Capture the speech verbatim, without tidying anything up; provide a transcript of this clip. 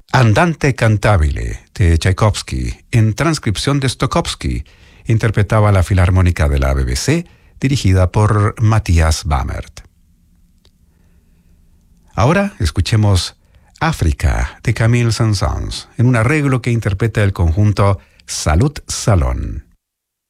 Andante cantabile de Tchaikovsky, en transcripción de Stokowski, interpretaba la Filarmónica de la B B C, dirigida por Matthias Bamert. Ahora escuchemos África de Camille Saint-Saëns, en un arreglo que interpreta el conjunto Salut Salon.